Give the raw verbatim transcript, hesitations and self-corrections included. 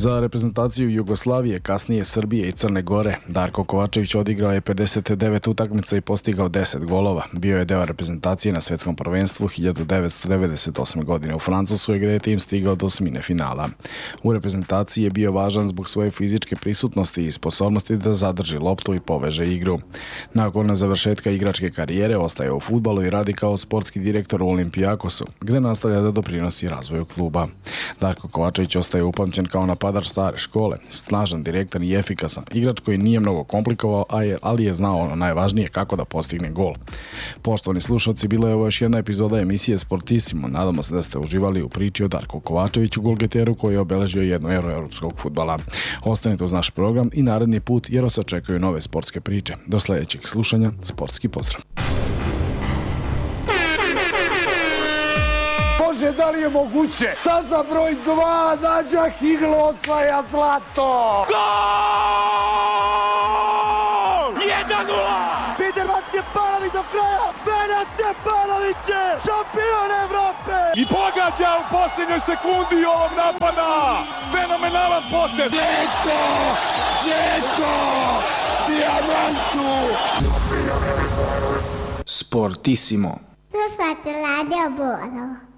Za reprezentaciju Jugoslavije, kasnije Srbije i Crne Gore, Darko Kovačević odigrao je pedeset devet utakmica i postigao deset golova. Bio je deo reprezentacije na svetskom prvenstvu hiljadu devetsto devedeset osme. godine u Francuskoj, gde je tim stigao do osmine finala. U reprezentaciji je bio važan zbog svoje fizičke prisutnosti i sposobnosti da zadrži loptu i poveže igru. Nakon završetka igračke karijere ostaje u fudbalu i radi kao sportski direktor u Olimpijakosu, gde nastavlja da doprinosi razvoju kluba. Darko Kovačević ostaje upamćen kao napadač stare škole, snažan, direktan i efikasan, igrač koji nije mnogo komplikovao, ali je znao ono najvažnije, kako da postigne gol. Poštovani slušalci, bila je ovo još jedna epizoda emisije Sportissimo. Nadamo se da ste uživali u priči o Darku Kovačeviću, golgeteru koji je obeležio jednu eru evropskog fudbala. Ostanite uz naš program i naredni put, jer vas očekuju nove sportske priče. Do sledećeg slušanja, sportski pozdrav. Bože, da li je moguće? Staza broj dva, Nađa Higlo osvaja zlato! Gol! jedan nula! Biderman Stjepanović do kraja! Benja Stjepanović je šampion Evrope! I pogađa u posljednjoj sekundi ovog napada! Fenomenalan potez! Džeko! Džeko! Diamantu! Sportissimo. Slušajte Radio Borovo.